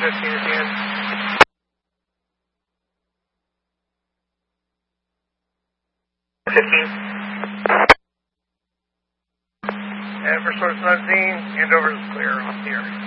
15 at the end. And for source 19, Andover is clear off the air.